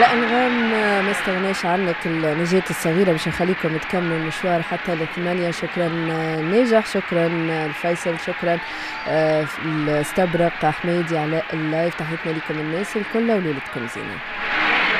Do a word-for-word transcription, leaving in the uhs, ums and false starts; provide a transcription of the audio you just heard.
على أنغام آه، ما استغناش عنك النجاة الصغيرة باش نخليكم تكملوا المشوار حتى للثمانية. شكرا آه، ناجح، شكرا آه، الفيصل، شكرا آه، الاستبرق حميدي على اللايف. تحياتنا لكم الناس الكل وليلتكم زينة.